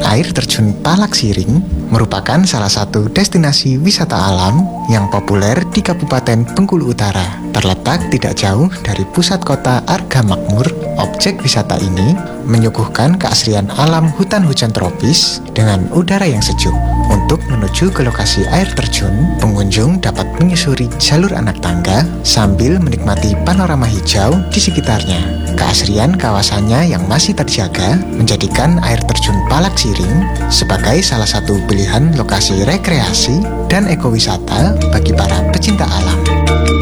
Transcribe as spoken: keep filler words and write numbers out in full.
Air terjun Palak Siring merupakan salah satu destinasi wisata alam yang populer di Kabupaten Bengkulu Utara. Terletak tidak jauh dari pusat kota Argamakmur, objek wisata ini menyuguhkan keasrian alam hutan hujan tropis dengan udara yang sejuk. Untuk menuju ke lokasi air terjun, pengunjung dapat menyusuri jalur anak tangga sambil menikmati panorama hijau di sekitarnya. Keasrian kawasannya yang masih terjaga menjadikan air terjun Palak Siring sebagai salah satu pilihan lokasi rekreasi dan ekowisata bagi para pecinta alam.